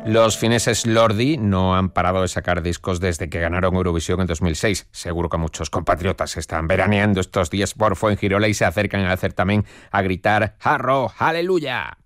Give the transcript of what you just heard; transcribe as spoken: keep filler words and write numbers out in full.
Los fineses Lordi no han parado de sacar discos desde que ganaron Eurovisión en dos mil seis. Seguro que muchos compatriotas están veraneando estos días por Fuengirola y se acercan al certamen a gritar ¡Jarro, aleluya!